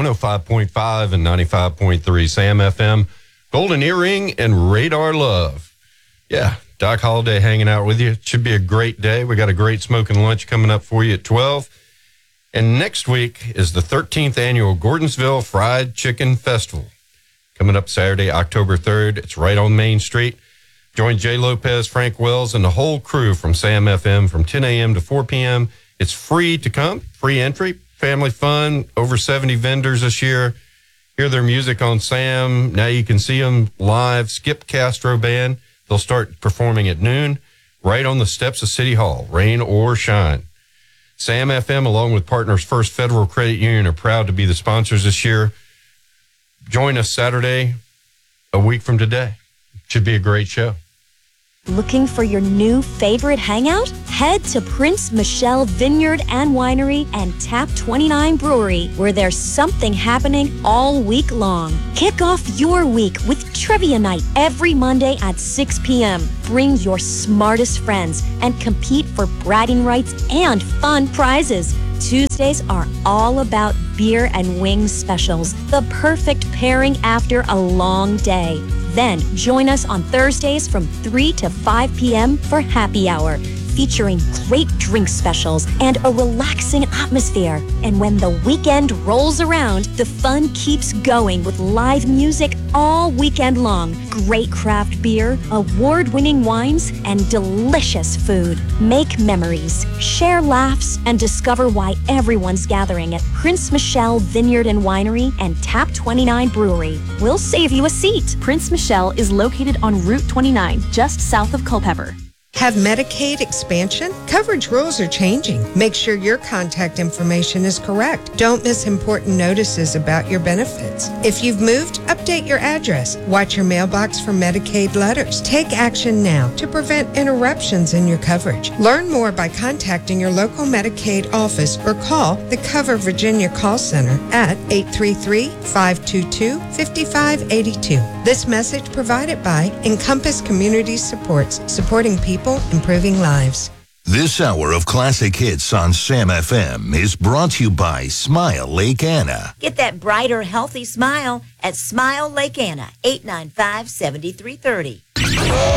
105.5 and 95.3 Sam FM, Golden Earring, and Radar Love. Yeah, Doc Holliday hanging out with you. It should be a great day. We got a great smoking lunch coming up for you at 12. And next week is the 13th annual Gordonsville Fried Chicken Festival. Coming up Saturday, October 3rd. It's right on Main Street. Join Jay Lopez, Frank Wells, and the whole crew from Sam FM from 10 a.m. to 4 p.m. It's free to come, free entry, family fun, over 70 vendors this year. Hear their music on Sam. Now you can see them live. Skip Castro Band. They'll start performing at noon right on the steps of City Hall, rain or shine. Sam FM, along with Partners First Federal Credit Union, are proud to be the sponsors this year. Join us Saturday, a week from today. Should be a great show. Looking for your new favorite hangout? Head to Prince Michelle Vineyard and Winery and Tap 29 Brewery, where there's something happening all week long. Kick off your week with Trivia Night every Monday at 6 p.m. Bring your smartest friends and compete for bragging rights and fun prizes. Tuesdays are all about beer and wings specials, the perfect pairing after a long day. Then join us on Thursdays from 3 to 5 p.m. for happy hour, featuring great drink specials and a relaxing atmosphere. And when the weekend rolls around, the fun keeps going with live music all weekend long. Great craft beer, award-winning wines, and delicious food. Make memories, share laughs, and discover why everyone's gathering at Prince Michelle Vineyard and Winery and Tap 29 Brewery. We'll save you a seat. Prince Michelle is located on Route 29, just south of Culpeper. Have Medicaid expansion? Coverage rules are changing. Make sure your contact information is correct. Don't miss important notices about your benefits. If you've moved, update your address. Watch your mailbox for Medicaid letters. Take action now to prevent interruptions in your coverage. Learn more by contacting your local Medicaid office or call the Cover Virginia Call Center at 833-522-5582. This message provided by Encompass Community Supports, supporting people, improving lives. This hour of classic hits on Sam FM is brought to you by Smile Lake Anna. Get that brighter, healthy smile at Smile Lake Anna, 895-7330.